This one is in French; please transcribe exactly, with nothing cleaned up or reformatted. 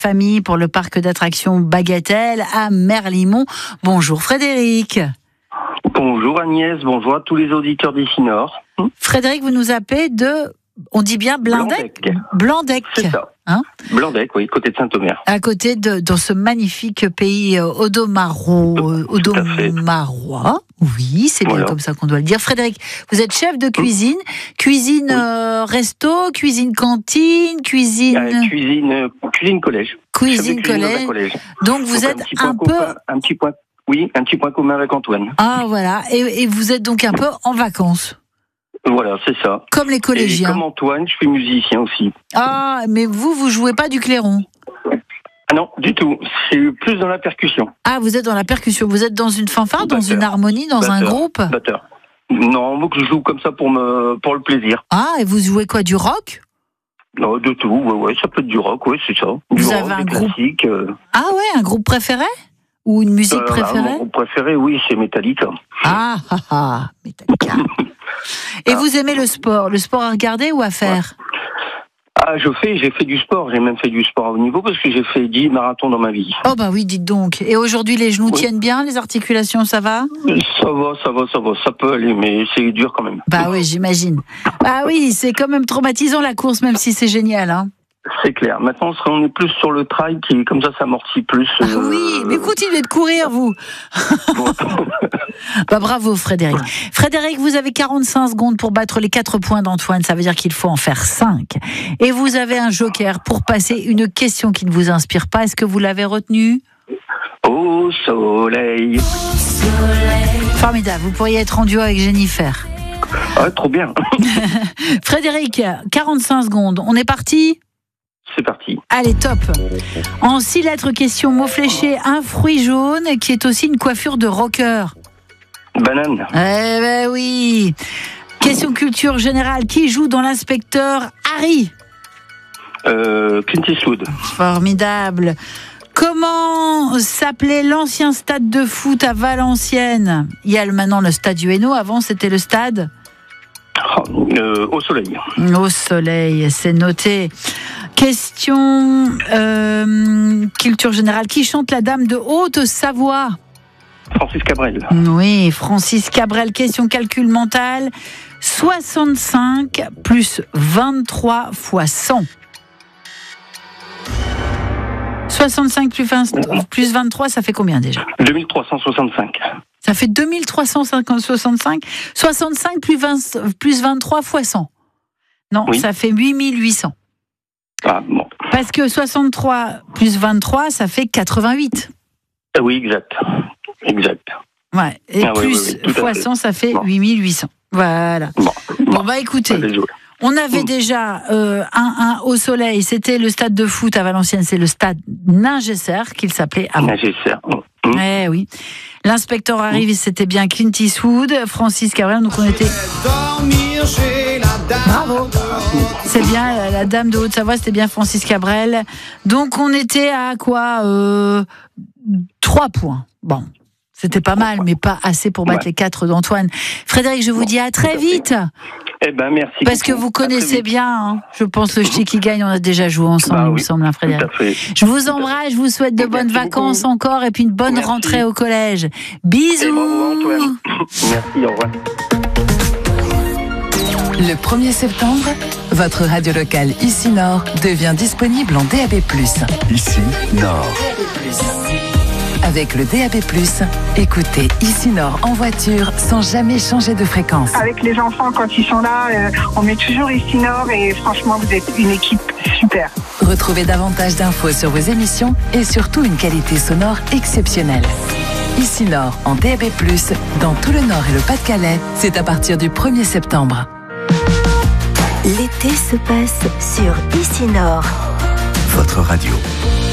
famille pour le parc d'attractions Bagatelle à Merlimont. Bonjour Frédéric. Bonjour Agnès, bonjour à tous les auditeurs d'Ici Nord. Frédéric, vous nous appelez de, on dit bien Blandec Blandec. C'est ça. Hein Blandec, oui, côté de Saint-Omer. À côté de, dans ce magnifique pays euh, Audomaro, euh, Audomarois. Oui, c'est bien voilà. Comme ça qu'on doit le dire. Frédéric, vous êtes chef de cuisine, cuisine oui. euh, resto, cuisine cantine, cuisine... Euh, cuisine, euh, cuisine collège. Cuisine, cuisine collège. collège. Donc vous donc êtes un, un peu... Commun, un petit point, oui, un petit point commun avec Antoine. Ah voilà, et, et vous êtes donc un peu en vacances. Voilà, c'est ça. Comme les collégiens. Et comme Antoine, je suis musicien aussi. Ah, mais vous, vous jouez pas du clairon? Ah non, du tout. C'est plus dans la percussion. Ah, vous êtes dans la percussion. Vous êtes dans une fanfare, dans une harmonie, dans batteur, un groupe? Batteur. Non, moi je joue comme ça pour me, pour le plaisir. Ah, et vous jouez quoi, du rock? Non, de tout. Ouais, ouais, ça peut être du rock, ouais, c'est ça. Du vous rock, avez un des groupe classiques. Euh... Ah ouais, un groupe préféré? Ou une musique euh, préférée? Mon groupe préféré, oui, c'est Metallica. Ah, ah, ah, Metallica. Et ah. Vous aimez le sport? Le sport à regarder ou à faire? Ouais. Ah, je fais, j'ai fait du sport. J'ai même fait du sport à haut niveau parce que j'ai fait dix marathons dans ma vie. Oh bah oui, dites donc. Et aujourd'hui, les genoux oui. tiennent bien, les articulations, ça va? Ça va, ça va, ça va. Ça peut aller, mais c'est dur quand même. Bah oui, j'imagine. Bah oui, c'est quand même traumatisant la course, même si c'est génial, hein. C'est clair. Maintenant, on est plus sur le trail qui, comme ça, ça amortit plus. Ah euh... oui, mais continuez de courir, vous. Bah bravo, Frédéric. Frédéric, vous avez quarante-cinq secondes pour battre les quatre points d'Antoine. Ça veut dire qu'il faut en faire cinq. Et vous avez un joker pour passer une question qui ne vous inspire pas. Est-ce que vous l'avez retenue? Au soleil. Au soleil. Formidable. Vous pourriez être en duo avec Jennifer. Ah, trop bien. Frédéric, quarante-cinq secondes. On est parti? C'est parti. Allez, top. En six lettres, question, mot fléché, un fruit jaune qui est aussi une coiffure de rocker. Banane. Eh ben oui. Question culture générale, qui joue dans l'inspecteur Harry? euh, Clint Eastwood. Formidable. Comment s'appelait l'ancien stade de foot à Valenciennes? Il y a maintenant le stade Ueno, avant c'était le stade oh, euh, Au soleil. Au soleil, c'est noté. Question euh, culture générale. Qui chante la Dame de Haute-Savoie? Francis Cabrel. Oui, Francis Cabrel. Question calcul mental. soixante-cinq plus vingt-trois fois cent. soixante-cinq plus, vingt, plus vingt-trois, ça fait combien déjà? deux mille trois cent soixante-cinq. Ça fait deux mille trois cent soixante-cinq. soixante-cinq plus, vingt, plus vingt-trois fois cent. Non, oui. Ça fait huit mille huit cents. Ah, bon. Parce que soixante-trois plus vingt-trois, ça fait quatre-vingt-huit. Ah oui, exact. Exact. Ouais. Et ah, plus oui, oui, oui, fois cent, ça fait bon. huit mille huit cents. Voilà. Bon, bon, bon bah écoutez, on avait mmh. déjà euh, un, un au soleil, c'était le stade de foot à Valenciennes, c'est le stade Ningesser qu'il s'appelait avant. Ningesser. Mmh. Eh oui. L'inspecteur arrive, mmh. c'était bien Clint Eastwood, Francis Cabrel, donc on était... Bravo. C'est bien, la, la Dame de Haute-Savoie, c'était bien Francis Cabrel. Donc on était à quoi euh, trois points. Bon, c'était pas mal, mais pas assez pour battre ouais. les quatre d'Antoine. Frédéric, je vous bon, dis à très vite. Eh ben merci. Parce que vous connaissez bien, hein, je pense, le ch'ti qui gagne, on a déjà joué ensemble, bah, il oui, me semble, hein, Frédéric. Je vous embrasse, je vous souhaite de bonnes merci vacances beaucoup. Encore et puis une bonne merci. Rentrée au collège. Bisous. Bon, Antoine. Merci, au revoir. Le premier septembre, votre radio locale Ici Nord devient disponible en D A B plus. Ici Nord. Avec le D A B plus, écoutez Ici Nord en voiture sans jamais changer de fréquence. Avec les enfants, quand ils sont là, euh, on met toujours Ici Nord et franchement, vous êtes une équipe super. Retrouvez davantage d'infos sur vos émissions et surtout une qualité sonore exceptionnelle. Ici Nord en D A B plus, dans tout le Nord et le Pas-de-Calais, c'est à partir du premier septembre. L'été se passe sur Ici Nord. Votre radio.